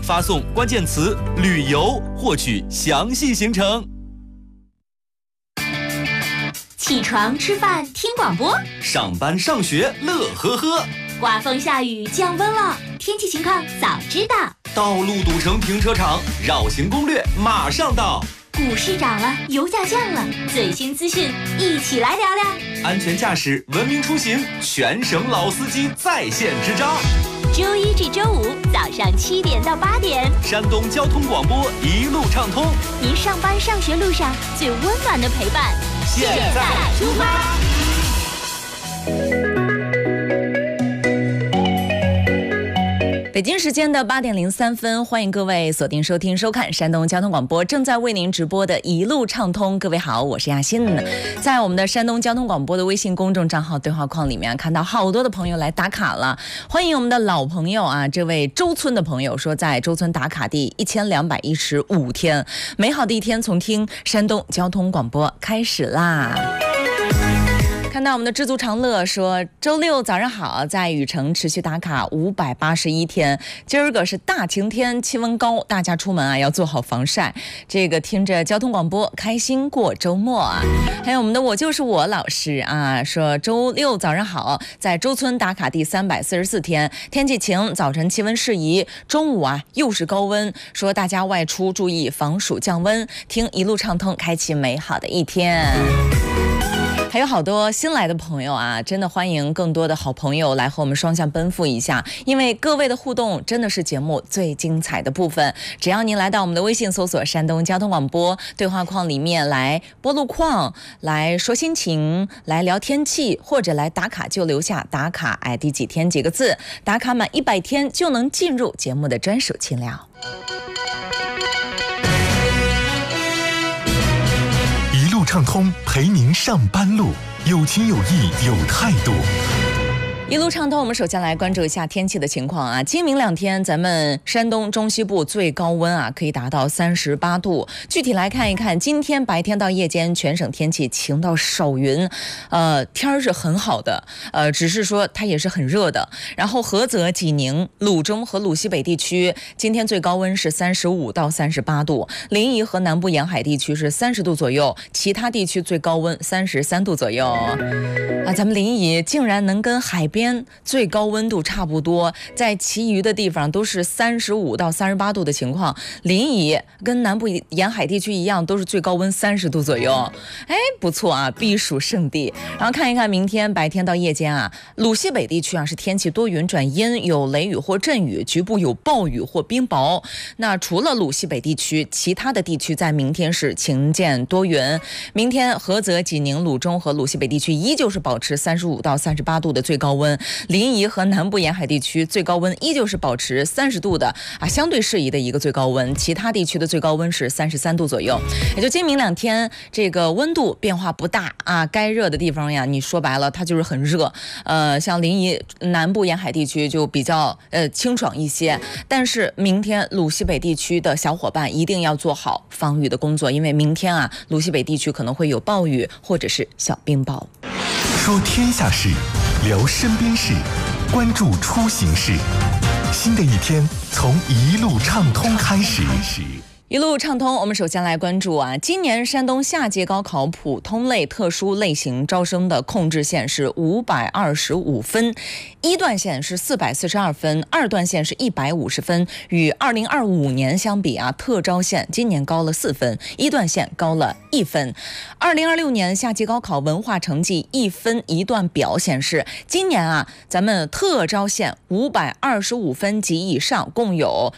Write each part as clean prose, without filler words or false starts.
发送关键词“旅游”获取详细行程。 起床吃饭听广播， 上班上学乐呵呵， 刮风下雨降温了，天气情况早知道。 道路堵成停车场，绕行攻略马上到。 股市涨了，油价降了，最新资讯一起来聊聊。 安全驾驶，文明出行，全省老司机在线支招。 周一至周五早上7点到8点， 山东交通广播一路畅通， 您上班上学路上最温暖的陪伴。 现在出发。 北京时间的8点03分，欢迎各位锁定收听收看山东交通广播正在为您直播的一路畅通。各位好，我是亚欣。在我们的山东交通广播的微信公众账号对话框里面看到好多的朋友来打卡了，欢迎我们的老朋友啊，这位周村的朋友说在周村打卡第1215天，美好的一天从听山东交通广播开始啦。看到我们的知足常乐说，周六早上好，在禹城持续打卡581天，今儿个是大晴天，气温高，大家出门啊要做好防晒。这个听着交通广播，开心过周末啊。还有我们的我就是我老师啊，说周六早上好，在周村打卡第344天，天气晴，早晨气温适宜，中午啊又是高温，说大家外出注意防暑降温，听一路畅通，开启美好的一天。还有好多新来的朋友啊，真的欢迎更多的好朋友来和我们双向奔赴一下，因为各位的互动真的是节目最精彩的部分。只要您来到我们的微信搜索山东交通广播对话框里面来播路况，来说心情，来聊天气，或者来打卡，就留下打卡 ID 几天几个字，打卡满100天就能进入节目的专属清聊。 一路畅通，陪您上班路，有情有义有态度。 一路畅通，我们首先来关注一下天气的情况啊。今明2天，咱们山东中西部最高温啊可以达到38度。具体来看一看，今天白天到夜间，全省天气晴到少云，天儿是很好的，只是说它也是很热的。然后菏泽、济宁、鲁中和鲁西北地区今天最高温是35到38度，临沂和南部沿海地区是30度左右，其他地区最高温33度左右。啊，咱们临沂竟然能跟海边最高温度差不多，在其余的地方都是35到38度的情况，临沂跟南部沿海地区一样，都是最高温30度左右。哎，不错啊，避暑胜地。然后看一看明天白天到夜间啊，鲁西北地区啊是天气多云转阴，有雷雨或阵雨，局部有暴雨或冰雹。那除了鲁西北地区，其他的地区在明天是晴间多云。明天菏泽、济宁、鲁中和鲁西北地区依旧是保持35到38度的最高温，临沂和南部沿海地区最高温依旧是保持30度的啊，相对适宜的一个最高温，其他地区的最高温是33度左右。也就今明2天这个温度变化不大啊，该热的地方呀，你说白了它就是很热，像临沂南部沿海地区就比较清爽一些。但是明天鲁西北地区的小伙伴一定要做好防雨的工作，因为明天啊鲁西北地区可能会有暴雨或者是小冰雹。 说天下事，聊身边事，关注出行事。新的一天从一路畅通开始。 一路畅通，我们首先来关注啊，今年山东下届高考普通类特殊类型招生的控制线是525分，一段线是442分，二段线是150分。与2025年相比啊，特招线今年高了4分，一段线高了1分。2026年夏季高考文化成绩1分1段表显示，今年啊，咱们特招线525分及以上共有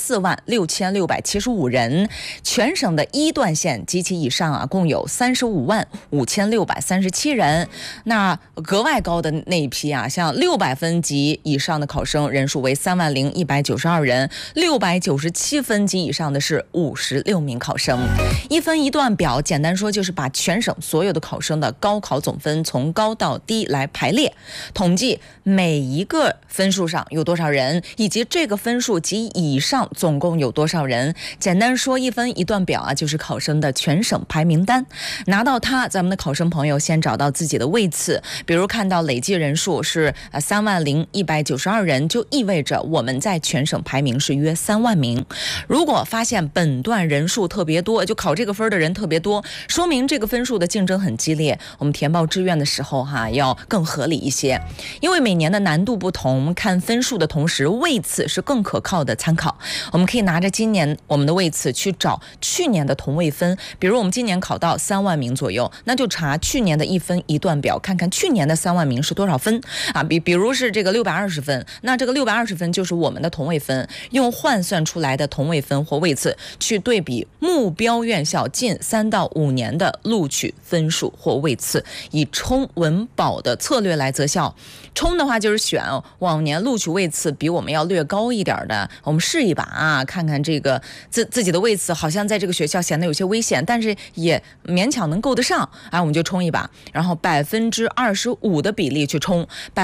146675人。全省的一段线及其以上啊，共有355637人。那格外高的那一批啊，像600分及以上的考生人数为30192人，697分及以上的是56名考生。一分一段表，简单说就是把全省所有的考生的高考总分从高到低来排列，统计每一个分数上有多少人，以及这个分数及以上总共有多少人。简单单说1分1段表啊，就是考生的全省排名单。拿到它，咱们的考生朋友先找到自己的位次，比如看到累计人数是30192人，就意味着我们在全省排名是约3万名。如果发现本段人数特别多，就考这个分的人特别多，说明这个分数的竞争很激烈，我们填报志愿的时候要更合理一些。因为每年的难度不同，看分数的同时，位次是更可靠的参考。我们可以拿着今年我们的位次去找去年的同位分，比如我们今年考到3万名左右，那就查去年的1分1段表，看看去年的3万名是多少分啊？比如是这个620分，那这个620分就是我们的同位分，用换算出来的同位分或位次去对比目标院校近3到5年的录取分数或位次，以冲稳保的策略来择校。冲的话就是选往年录取位次比我们要略高一点的，我们试一把啊，看看这个自己的位次好像在这个学校显得有些危险，但是也勉强能够得上，我们就冲一把。然后25%的比例去冲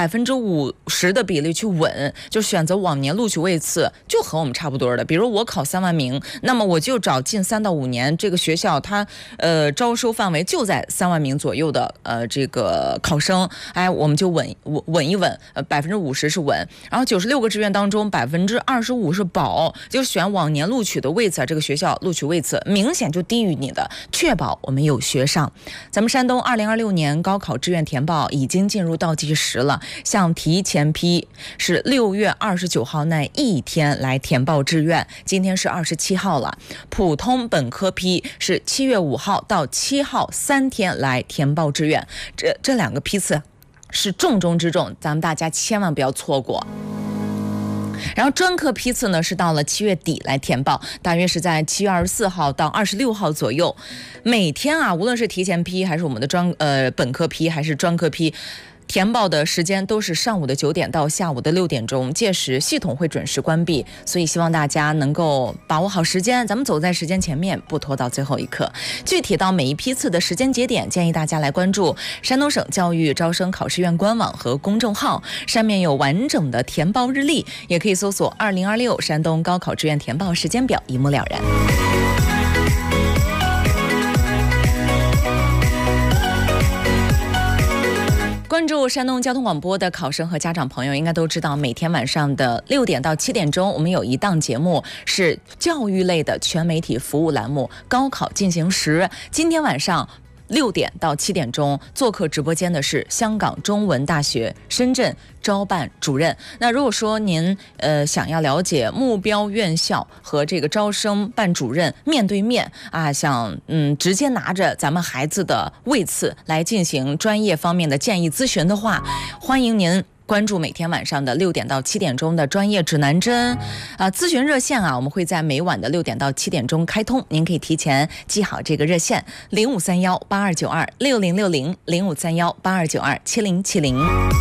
，50%的比例去稳，就选择往年录取位次就和我们差不多的。比如我考3万名，那么我就找近3到5年这个学校它招收范围就在3万名左右的这个考生，我们就稳一稳，50%是稳，然后96个志愿当中25%是保，就选往年录取的位次，这个学校录取位次明显就低于你的，确保我们有学上。咱们山东2026年高考志愿填报已经进入倒计时了，像提前批是6月29号那一天来填报志愿，今天是27号了。普通本科批是7月5号到7号3天来填报志愿，这2个批次是重中之重，咱们大家千万不要错过。然后专科批次呢是到了7月底来填报，大约是在7月24号到26号左右。每天无论是提前批还是我们的本科批还是专科批，填报的时间都是上午的9点到下午的6点钟，届时系统会准时关闭，所以希望大家能够把握好时间，咱们走在时间前面，不拖到最后一刻。具体到每一批次的时间节点，建议大家来关注山东省教育招生考试院官网和公众号，上面有完整的填报日历，也可以搜索2026山东高考志愿填报时间表，一目了然。关注山东交通广播的考生和家长朋友应该都知道，每天晚上的6点到7点钟，我们有一档节目是教育类的全媒体服务栏目《高考进行时》。今天晚上6点到7点钟，做客直播间的是香港中文大学深圳招办主任。那如果说您想要了解目标院校和这个招生办主任面对面想直接拿着咱们孩子的位次来进行专业方面的建议咨询的话，欢迎您关注每天晚上的6点到7点钟的专业指南针咨询热线我们会在每晚的6点到7点钟开通，您可以提前记好这个热线0531-8292-6060，0531-8292-7070。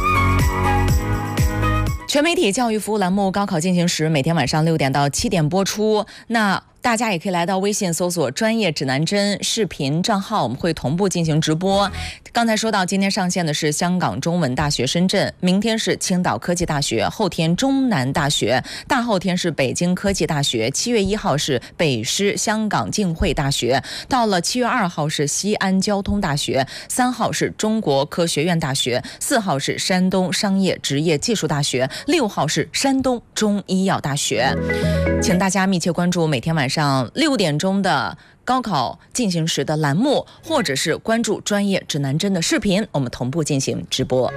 全媒体教育服务栏目《高考进行时》每天晚上6点到7点播出。那大家也可以来到微信搜索专业指南针视频账号，我们会同步进行直播。刚才说到今天上线的是香港中文大学深圳，明天是青岛科技大学，后天中南大学，大后天是北京科技大学，7月1号是北师香港浸会大学，到了7月2号是西安交通大学，3号是中国科学院大学，4号是山东商业职业技术大学，6号是山东中医药大学。请大家密切关注每天晚上6点钟的高考进行时的栏目，或者是关注专业指南针的视频，我们同步进行直播。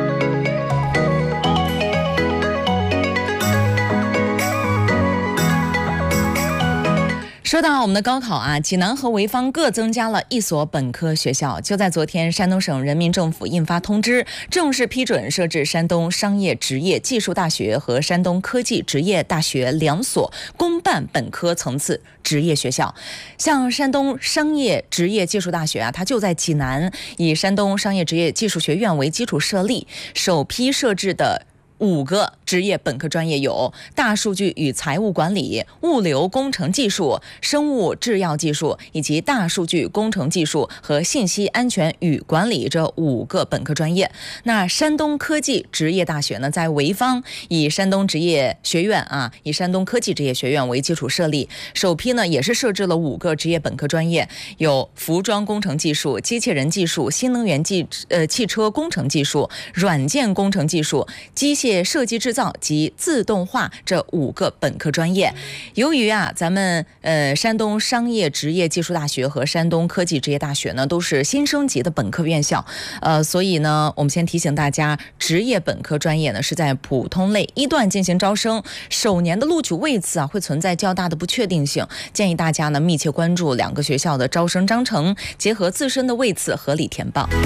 说到我们的高考济南和潍坊各增加了1所本科学校。就在昨天，山东省人民政府印发通知，正式批准设置山东商业职业技术大学和山东科技职业大学2所公办本科层次职业学校。像山东商业职业技术大学它就在济南，以山东商业职业技术学院为基础设立，首批设置的 5个职业本科专业有大数据与财务管理、物流工程技术、生物制药技术以及大数据工程技术和信息安全与管理这5个本科专业。那山东科技职业大学呢，在潍坊以山东职业学院以山东科技职业学院为基础设立，首批呢也是设置了5个职业本科专业，有服装工程技术、机器人技术、新能源汽车工程技术、软件工程技术、机械设计制造及自动化这5个本科专业。由于咱们山东商业职业技术大学和山东科技职业大学呢都是新升级的本科院校，所以呢我们先提醒大家，职业本科专业呢是在普通类1段进行招生，首年的录取位次会存在较大的不确定性，建议大家呢密切关注2个学校的招生章程，结合自身的位次合理填报。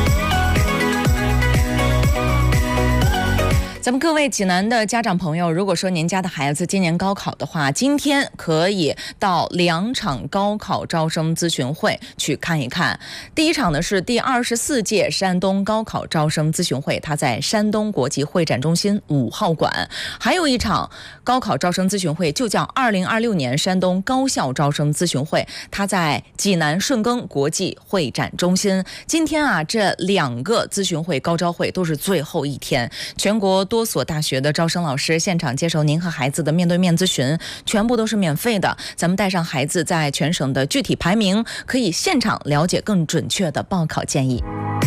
咱们各位济南的家长朋友，如果说您家的孩子今年高考的话，今天可以到2场高考招生咨询会去看一看。第一场呢是第24届山东高考招生咨询会，它在山东国际会展中心5号馆。还有一场高考招生咨询会就叫2026年山东高校招生咨询会，它在济南顺耕国际会展中心。今天这2个咨询会高招会都是最后一天，全国多所大学的招生老师现场接受您和孩子的面对面咨询，全部都是免费的。咱们带上孩子在全省的具体排名，可以现场了解更准确的报考建议。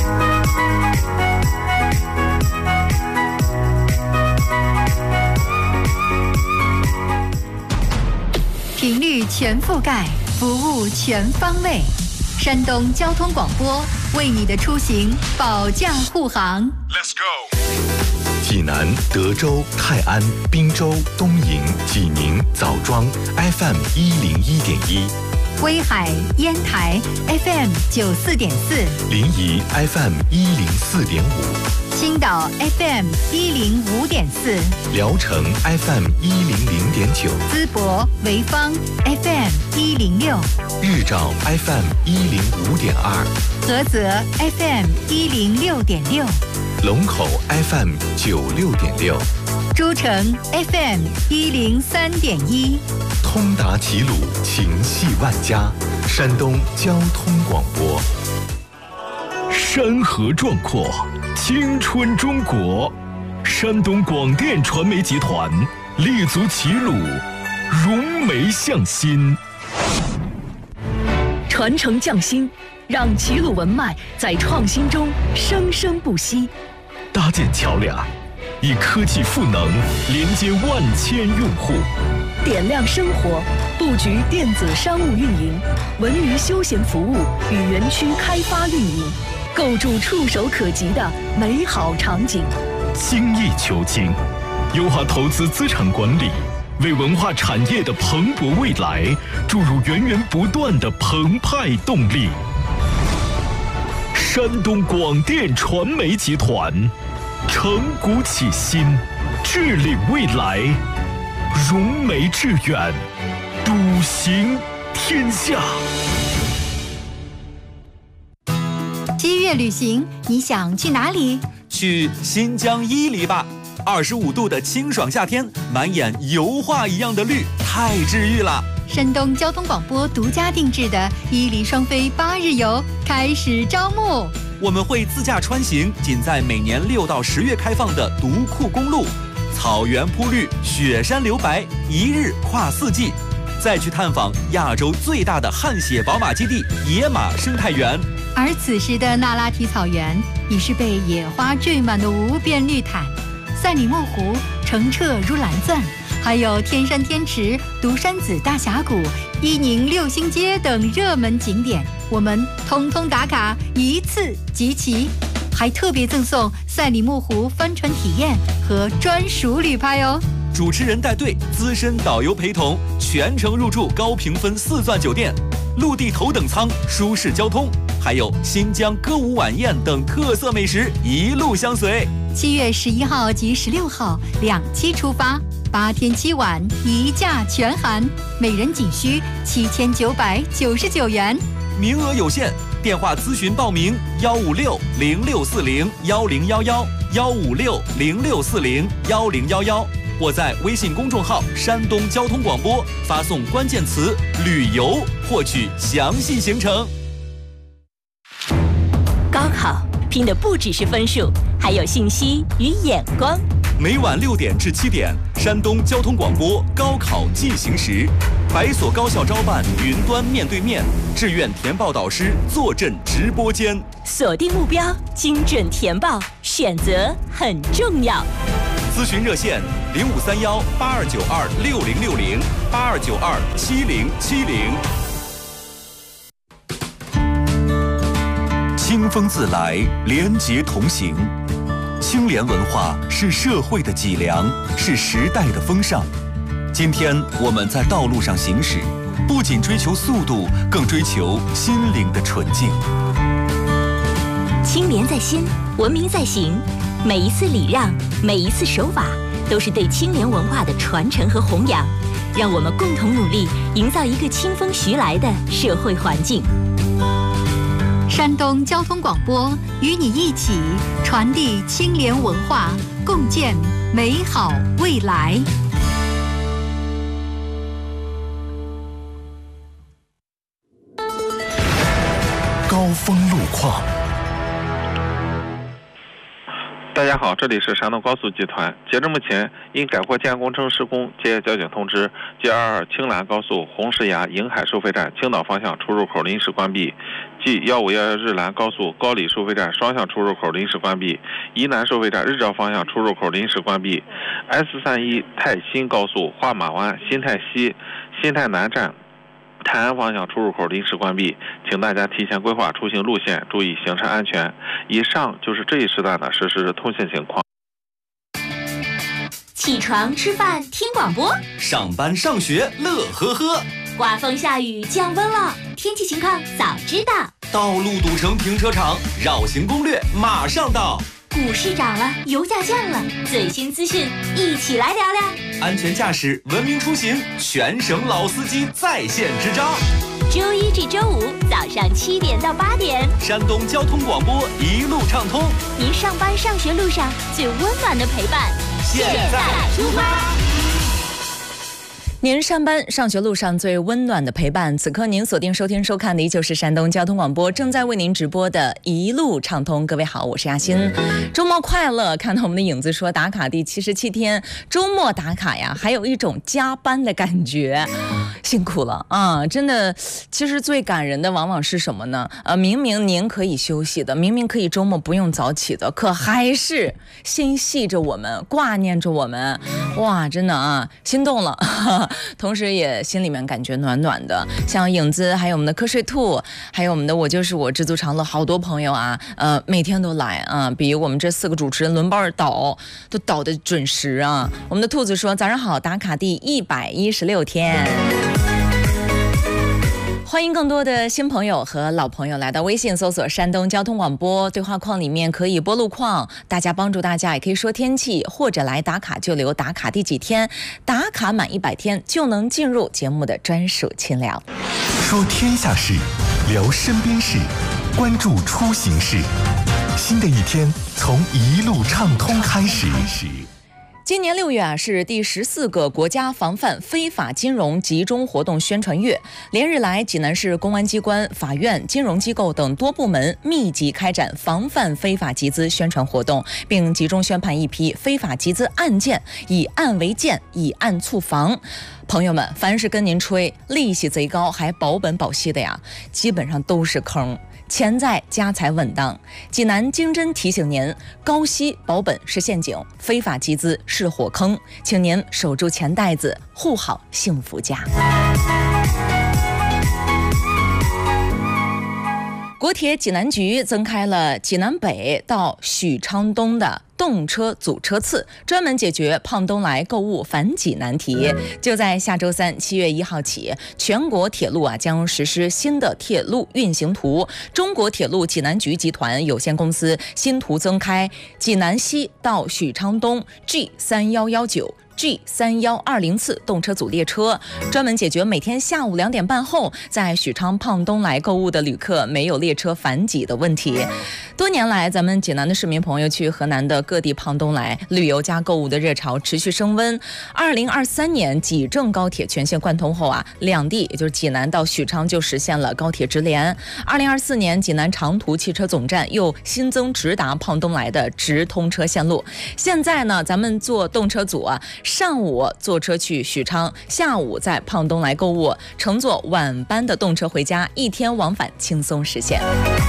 频率全覆盖，服务全方位。山东交通广播为你的出行保驾护航。 Let's go。 济南、德州、泰安、滨州、东营、济宁、枣庄 FM 101.1， 威海、烟台 FM 94.4， 临沂 FM 104.5， 青岛 FM 105.4， 聊城 FM 100.9， 淄博、潍坊 FM 106， 日照 FM 105.2， 菏泽 FM 106.6， 龙口 FM 96.6， 诸城 FM 103.1， 通达齐鲁，情系万家，山东交通广播。 山河壮阔，青春中国。山东广电传媒集团立足齐鲁，融媒向心， 传承匠心，让齐鲁文脉在创新中生生不息。 搭建桥梁，以科技赋能连接万千用户， 点亮生活，布局电子商务运营、文娱休闲服务与园区开发运营，构筑触手可及的美好场景。 精益求精，优化投资资产管理，为文化产业的蓬勃未来注入源源不断的澎湃动力。山东广电传媒集团承股启新，致力未来，融媒致远，笃行天下。 7月旅行，你想去哪里？ 去新疆伊犁吧，25度的清爽夏天，满眼油画一样的绿，太治愈了。 山东交通广播独家定制的伊犁双飞8日游开始招募， 我们会自驾穿行仅在每年6到10月开放的独库公路，草原铺绿，雪山留白，1日跨4季，再去探访亚洲最大的汗血宝马基地野马生态园。 而此时的那拉提草原已是被野花缀满的无边绿毯，赛里木湖澄澈如蓝钻，还有天山天池、独山子大峡谷、伊宁六星街等热门景点，我们通通打卡，一次集齐，还特别赠送赛里木湖帆船体验和专属旅拍哦。 主持人带队，资深导游陪同，全程入住高评分4钻酒店，陆地头等舱，舒适交通，还有新疆歌舞晚宴等特色美食一路相随。 7月11号及16号2期出发，8天7晚1价全含，每人仅需7999元， 名额有限，电话咨询报名：15606401011 15606401011，或在微信公众号山东交通广播发送关键词旅游获取详细行程。 高考拼的不只是分数，还有信息与眼光。 每晚6点至7点，山东交通广播高考进行时，百所高校招办云端面对面，志愿填报导师坐镇直播间。 锁定目标，精准填报，选择很重要。 咨询热线05318292606082927070。清风自来，廉洁同行。清廉文化是社会的脊梁，是时代的风尚。今天我们在道路上行驶，不仅追求速度，更追求心灵的纯净。 清廉在心，文明在行。每一次礼让，每一次守法，都是对清廉文化的传承和弘扬。让我们共同努力，营造一个清风徐来的社会环境。 山东交通广播与你一起传递清廉文化，共建美好未来。 高峰路况。 大家好，这里是山东高速集团。截至目前，因改货件工程施工，接交警通知，G22青兰高速红石崖迎海收费站青岛方向出入口临时关闭；G1511日兰高速高里收费站双向出入口临时关闭；宜南收费站日照方向出入口临时关闭；S31泰新高速画马湾新泰西、新泰南站泰安方向出入口临时关闭，请大家提前规划出行路线，注意行车安全。以上就是这一时段的实时通信情况。 起床吃饭听广播， 上班上学乐呵呵， 刮风下雨降温了，天气情况早知道。 道路堵成停车场，绕行攻略马上到。 股市涨了，油价降了，最新资讯一起来聊聊。 安全驾驶，文明出行，全省老司机在线支招。 周一至周五早上7点到8点， 山东交通广播一路畅通， 您上班上学路上最温暖的陪伴。现在出发。 您上班上学路上最温暖的陪伴，此刻您锁定收听收看的依旧是山东交通广播正在为您直播的一路畅通。各位好，我是亚欣，周末快乐。看到我们的影子说打卡第77天，周末打卡呀，还有一种加班的感觉，辛苦了啊！真的，其实最感人的往往是什么呢？明明您可以休息的，明明可以周末不用早起的，可还是心系着我们，挂念着我们，哇，真的啊，心动了。同时也心里面感觉暖暖的，像影子，还有我们的瞌睡兔，还有我们的我就是我知足常乐，好多朋友啊，每天都来啊，比我们这4个主持人轮班倒，都倒的准时啊。我们的兔子说：“早上好，打卡第116天。”欢迎更多的新朋友和老朋友来到微信搜索山东交通广播，对话框里面可以播路况，大家帮助大家也可以说天气，或者来打卡就留打卡第几天，打卡满100天就能进入节目的专属群聊。 说天下事，聊身边事，关注出行事。新的一天从一路畅通开始。 今年6月啊，是第14个国家防范非法金融集中活动宣传月。连日来，济南市公安机关、法院、金融机构等多部门密集开展防范非法集资宣传活动，并集中宣判一批非法集资案件，以案为鉴，以案促防。朋友们，凡是跟您吹利息贼高还保本保息的呀，基本上都是坑。钱在家财稳当。济南经侦提醒您，高息保本是陷阱，非法集资是火坑，请您守住钱袋子，护好幸福家。国铁济南局增开了济南北到许昌东的动车组车次，专门解决胖东来购物反挤难题。就在下周3 7月1号起，全国铁路将实施新的铁路运行图。中国铁路济南局集团有限公司新图增开济南西到许昌东 G3119 G3120次动车组列车，专门解决每天下午2点半后在许昌胖东来购物的旅客没有列车反挤的问题。多年来，咱们济南的市民朋友去河南的各地胖东来旅游加购物的热潮持续升温。2023年济郑高铁全线贯通后啊，两地也就是济南到许昌就实现了高铁直连。2024年，济南长途汽车总站又新增直达胖东来的直通车线路。现在呢，咱们坐动车组啊，上午坐车去许昌，下午在胖东来购物，乘坐晚班的动车回家，1天往返轻松实现。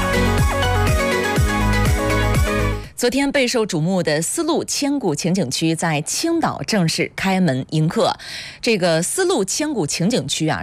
昨天备受瞩目的丝路千古情景区在青岛正式开门迎客。这个丝路千古情景区啊，